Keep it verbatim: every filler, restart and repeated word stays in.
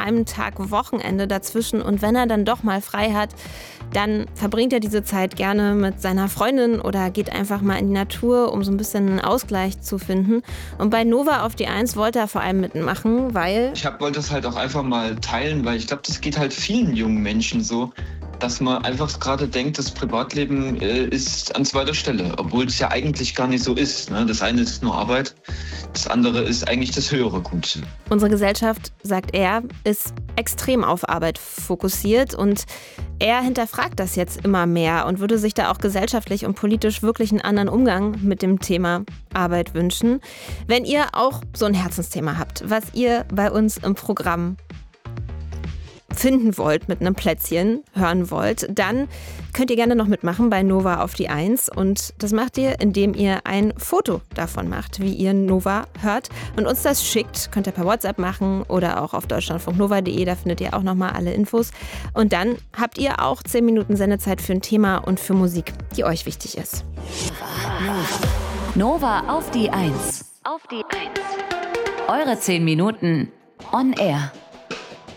einem Tag Wochenende dazwischen und wenn er dann doch mal frei hat, dann verbringt er diese Zeit gerne mit seiner Freundin oder geht einfach mal in die Natur, um so ein bisschen einen Ausgleich zu finden. Und bei Nova auf die Eins wollte er vor allem mitmachen, weil... Ich hab, wollte das halt auch einfach mal teilen, weil ich glaube, das geht halt vielen jungen Menschen so, dass man einfach gerade denkt, das Privatleben äh, ist an zweiter Stelle, obwohl es ja eigentlich gar nicht so ist. Ne? Das eine ist nur Arbeit, das andere ist eigentlich das höhere Gut. Unsere Gesellschaft, sagt er, ist extrem auf Arbeit fokussiert und er hinterfragt das jetzt immer mehr und würde sich da auch gesellschaftlich und politisch wirklich einen anderen Umgang mit dem Thema Arbeit wünschen. Wenn ihr auch so ein Herzensthema habt, was ihr bei uns im Programm finden wollt, mit einem Plätzchen hören wollt, dann könnt ihr gerne noch mitmachen bei Nova auf die Eins. Und das macht ihr, indem ihr ein Foto davon macht, wie ihr Nova hört und uns das schickt. Könnt ihr per WhatsApp machen oder auch auf deutschlandfunknova punkt de, da findet ihr auch nochmal alle Infos. Und dann habt ihr auch zehn Minuten Sendezeit für ein Thema und für Musik, die euch wichtig ist. Nova auf die Eins. Auf die Eins. Eure zehn Minuten on air.